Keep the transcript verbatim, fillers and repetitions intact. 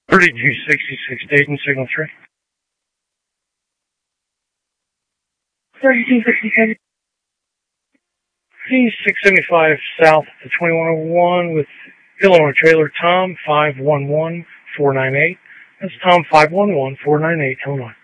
thirty-two sixty-six Dayton, signal three. thirty-two sixty-six. P six seventy-five south to twenty-one oh one with Illinois trailer Tom five one one four nine eight. That's Tom five one one four nine eight, Illinois.